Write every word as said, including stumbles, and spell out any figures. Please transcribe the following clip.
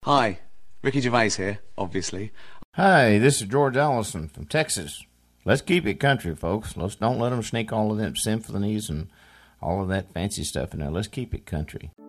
Hi, Ricky Gervais here, obviously. Hi, this is George Allison from Texas. Let's keep it country, folks. Let's don't let them sneak all of them symphonies and all of that fancy stuff in there. Let's keep it country.